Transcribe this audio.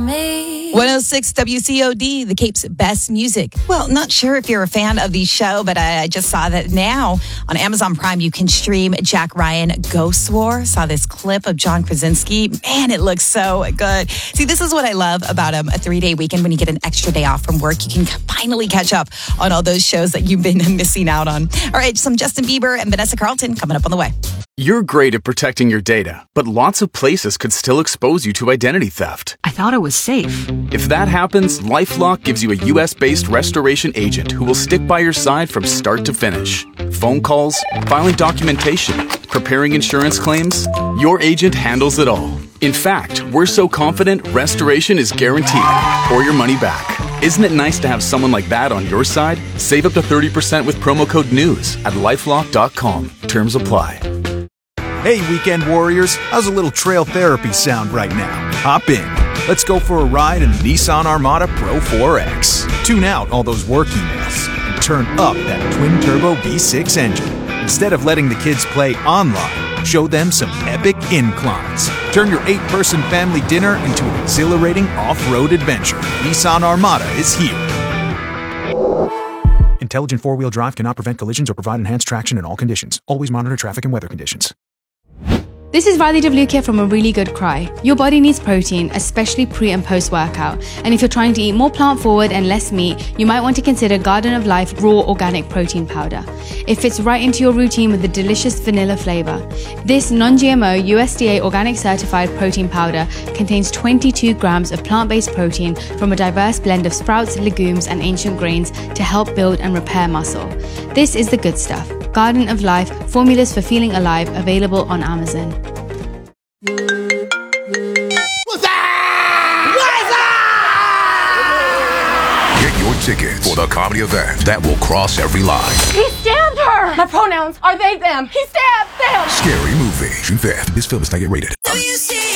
me. 106 WCOD, the Cape's best music. Well, not sure if you're a fan of the show, but I just saw that now on Amazon Prime you can stream Jack Ryan Ghost War. Saw this clip of John Krasinski. Man, it looks so good. See, this is what I love about a 3-day weekend. When you get an extra day off from work, you can finally catch up on all those shows that you've been missing out on. All right, some Justin Bieber and Vanessa Carlton coming up on the way. You're great at protecting your data, but lots of places could still expose you to identity theft. I thought it was safe. If that happens, LifeLock gives you a US-based restoration agent who will stick by your side from start to finish. Phone calls, filing documentation, preparing insurance claims, your agent handles it all. In fact, we're so confident restoration is guaranteed or your money back. Isn't it nice to have someone like that on your side? Save up to 30% with promo code NEWS at lifelock.com. Terms apply. Hey, weekend warriors, how's a little trail therapy sound right now? Hop in. Let's go for a ride in the Nissan Armada Pro 4X. Tune out all those work emails and turn up that twin-turbo V6 engine. Instead of letting the kids play online, show them some epic inclines. Turn your 8-person family dinner into an exhilarating off-road adventure. Nissan Armada is here. Intelligent four-wheel drive cannot prevent collisions or provide enhanced traction in all conditions. Always monitor traffic and weather conditions. This is Riley Devlukia from A Really Good Cry. Your body needs protein, especially pre and post workout. And if you're trying to eat more plant forward and less meat, you might want to consider Garden of Life Raw Organic Protein Powder. It fits right into your routine with a delicious vanilla flavor. This non-GMO USDA organic certified protein powder contains 22 grams of plant-based protein from a diverse blend of sprouts, legumes, and ancient grains to help build and repair muscle. This is the good stuff. Garden of Life, formulas for feeling alive, available on Amazon. What's up? Get your tickets for the comedy event that will cross every line. He stabbed her! My pronouns are they, them. He stabbed them! Scary Movie, June 5th. This film is not yet rated.